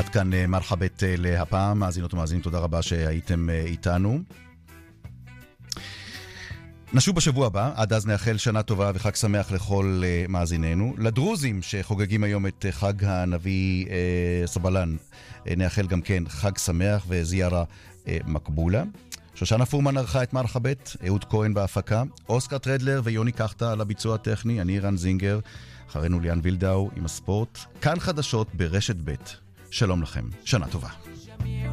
כאן מרחבת להפעם. מאזינות ומאזינים, תודה רבה שהייתם איתנו. נשוב בשבוע הבא, עד אז נאחל שנה טובה וחג שמח לכל מאזיננו. לדרוזים שחוגגים היום את חג הנביא סבלן, נאחל גם כן חג שמח וזיארה מקבולה. שושנה פורמן ערכה את מרחבת, אהוד כהן בהפקה, אוסקר טרדלר ויוני קחטה על הביצוע הטכני, אני רן זינגר, אחרינו ליאן וילדאו עם הספורט. כאן חדשות ברשת ב'. שלום לכם, שנה טובה.